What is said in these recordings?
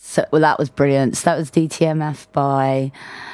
Well, that was brilliant. So that was DTMF by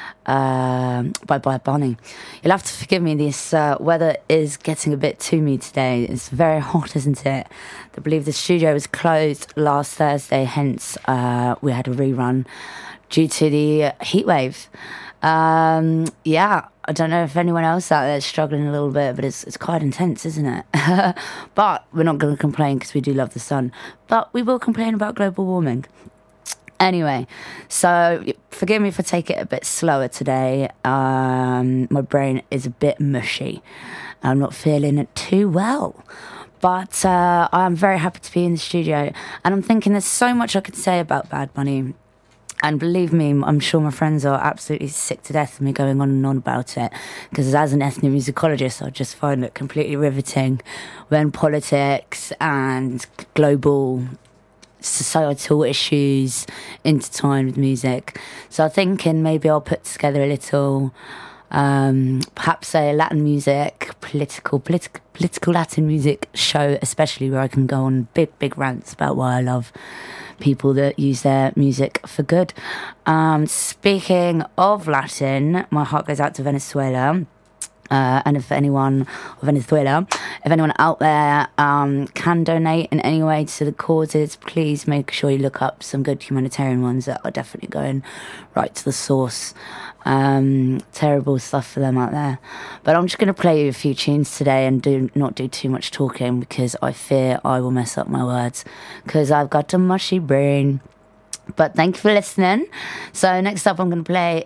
Bunny. You'll have to forgive me, this weather is getting a bit to me today. It's very hot, isn't it? I believe the studio was closed last Thursday, hence we had a rerun due to the heat wave. Yeah, I don't know if anyone else out there is struggling a little bit, but it's quite intense, isn't it? But we're not going to complain because we do love the sun. But we will complain about global warming. Anyway, so forgive me if I take it a bit slower today. My brain is a bit mushy. I'm not feeling it too well. But I'm very happy to be in the studio. And I'm thinking there's so much I could say about Bad Bunny. And believe me, I'm sure my friends are absolutely sick to death of me going on and on about it. Because as an ethnomusicologist, I just find it completely riveting when politics and global societal issues intertwined with music. So I'm thinking maybe I'll put together a little, perhaps a Latin music, political Latin music show, especially where I can go on big rants about why I love people that use their music for good. Speaking of Latin, my heart goes out to Venezuela. And if anyone out there can donate in any way to the causes, please make sure you look up some good humanitarian ones that are definitely going right to the source. Terrible stuff for them out there. But I'm just going to play you a few tunes today and not do too much talking, because I fear I will mess up my words, because I've got a mushy brain. But thank you for listening. So next up I'm going to play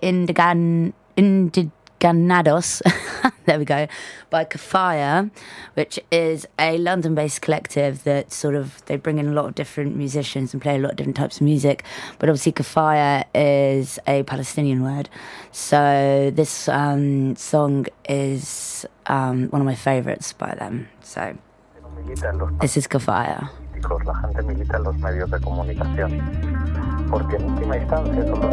Ganados, there we go, by Kafaya, which is a London-based collective that they bring in a lot of different musicians and play a lot of different types of music. But obviously Kafaya is a Palestinian word. So this song is one of my favourites by them. So this is Kafaya. La gente milita en los medios de comunicación, porque en última instancia son los